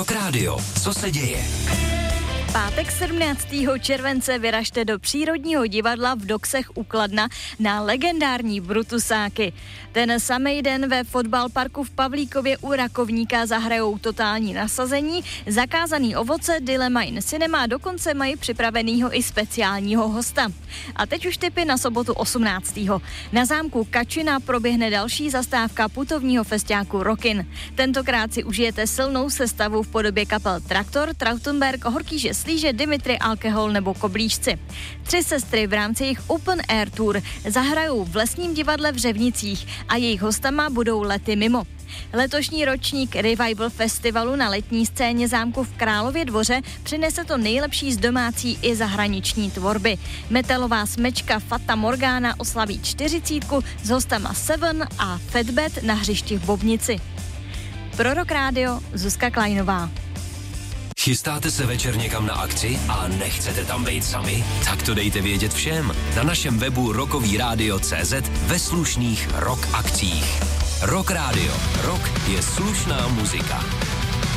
Rock Radio. Co se děje? Pátek 17. července vyražte do Přírodního divadla v Doksech u Kladna na legendární Brutusáky. Ten samý den ve fotbalparku v Pavlíkově u Rakovníka zahrajou Totální nasazení, Zakázaný ovoce, Dilema in Cinema, dokonce mají připravenýho i speciálního hosta. A teď už tipy na sobotu 18. Na zámku Kačina proběhne další zastávka putovního festiáku Rockin. Tentokrát si užijete silnou sestavu v podobě kapel Traktor, Trautenberg, Horký Slíže, Dimitri, Alkohol nebo Koblížci. 3 sestry v rámci jejich Open Air Tour zahrajou v Lesním divadle v Řevnicích a jejich hostama budou Lety mimo. Letošní ročník Revival Festivalu na letní scéně zámku v Králově Dvoře přinese to nejlepší z domácí i zahraniční tvorby. Metalová smečka Fata Morgana oslaví 40 s hostama Seven a Fatbed na hřišti v Bobnici. Pro Rock Radio Zuzka Kleinová. Chystáte se večer někam na akci a nechcete tam být sami? Tak to dejte vědět všem na našem webu rockovyradio.cz ve slušných rock akcích. Rock Radio. Rock je slušná muzika.